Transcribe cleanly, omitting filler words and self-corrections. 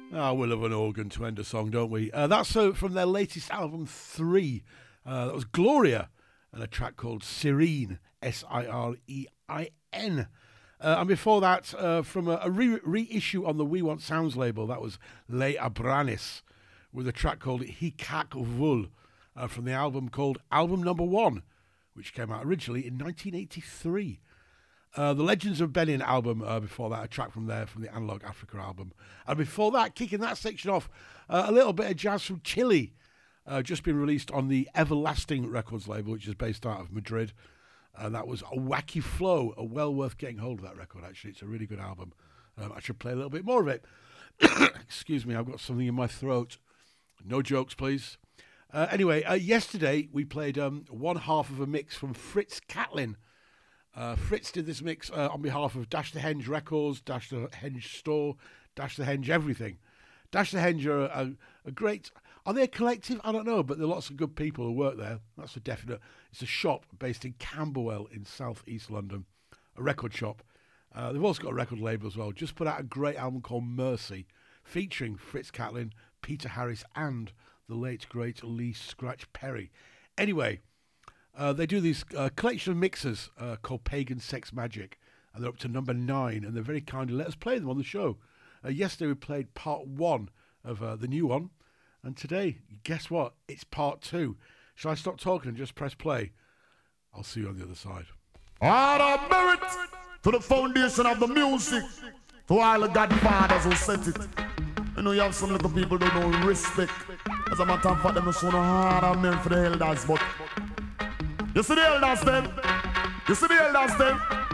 Ah, we love an organ to end a song, don't we? That's from their latest album, 3. That was Gloria, and a track called Sirein, Sirein. And before that, from a reissue on the We Want Sounds label, that was Les Abranis, with a track called Hikak Vul, from the album called Album Number 1, which came out originally in 1983. The Legends of Benin album, before that, a track from the Analog Africa album. And before that, kicking that section off, a little bit of jazz from Chile, just been released on the Everlasting Records label, which is based out of Madrid. And that was A Wacky Flow, well worth getting hold of that record, actually. It's a really good album. I should play a little bit more of it. Excuse me, I've got something in my throat. No jokes, please. Anyway, yesterday we played one half of a mix from Fritz Catlin. Fritz did this mix on behalf of Dash the Henge Records, Dash the Henge Store, Dash the Henge Everything. Dash the Henge are a great... Are they a collective? I don't know, but there are lots of good people who work there. That's for definite. It's a shop based in Camberwell in south-east London, a record shop. They've also got a record label as well. Just put out a great album called Mercy, featuring Fritz Catlin, Peter Harris, and the late, great Lee Scratch Perry. Anyway... they do these collection of mixes called Pagan Sex Magic, and they're up to number 9, and they're very kind to let us play them on the show. Yesterday we played part 1 of the new one, and today, guess what? It's part 2. Shall I stop talking and just press play? I'll see you on the other side. All the merit to the foundation of the music, to all the godfathers who set it. You know you have some little people who don't know respect. As a matter of fact, them are so hard men for the elders, but you see the elders them? You see the elders them?